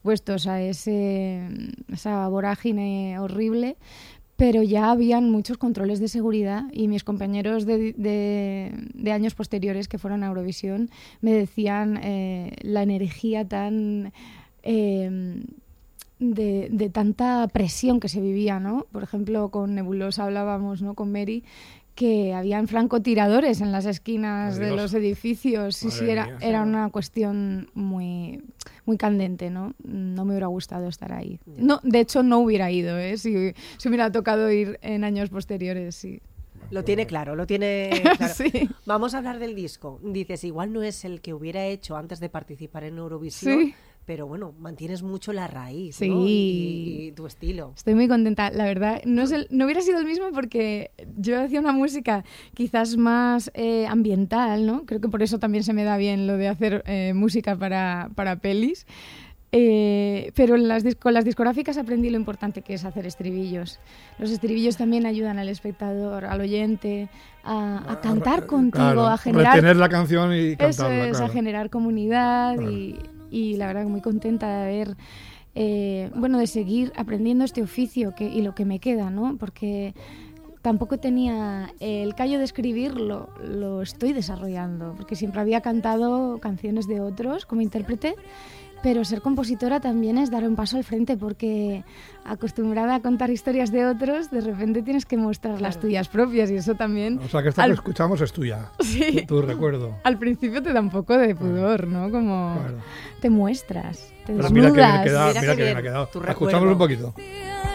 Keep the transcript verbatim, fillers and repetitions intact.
puestos a ese, esa vorágine horrible, pero ya habían muchos controles de seguridad y mis compañeros de, de, de años posteriores que fueron a Eurovisión me decían eh, la energía tan... Eh, de, de tanta presión que se vivía, ¿no? Por ejemplo, con Nebulosa hablábamos, ¿no? Con Mary, que habían francotiradores en las esquinas de los edificios. Sí, sí, era, era una cuestión muy, muy candente, ¿no? No me hubiera gustado estar ahí. No, de hecho, no hubiera ido, ¿eh? Si, si hubiera tocado ir en años posteriores, sí. Lo tiene claro, lo tiene claro. Sí. Vamos a hablar del disco. Dices, igual no es el que hubiera hecho antes de participar en Eurovisión, sí, pero bueno, mantienes mucho la raíz, sí, ¿no? y, y tu estilo. Estoy muy contenta. La verdad, no, es el, no hubiera sido el mismo porque yo hacía una música quizás más eh, ambiental, ¿no? Creo que por eso también se me da bien lo de hacer eh, música para, para pelis. Eh, pero en las, con las discográficas aprendí lo importante que es hacer estribillos. Los estribillos también ayudan al espectador, al oyente, a, a cantar contigo, claro, a generar... retener la canción y cantarla. Eso es, claro. a generar comunidad, claro. y, y la verdad muy contenta de haber... Eh, bueno, de seguir aprendiendo este oficio que, y lo que me queda, ¿no? Porque tampoco tenía el callo de escribirlo, lo estoy desarrollando, porque siempre había cantado canciones de otros como intérprete. Pero ser compositora también es dar un paso al frente, porque acostumbrada a contar historias de otros, de repente tienes que mostrar claro. las tuyas propias, y eso también... O sea, que esta al... que escuchamos es tuya, sí. tu, tu recuerdo. Al principio te da un poco de pudor, ¿no? Como claro. te muestras, te Pero desnudas. Mira que bien, queda, mira mira que bien bien ha quedado. Tu Escuchamos un poquito.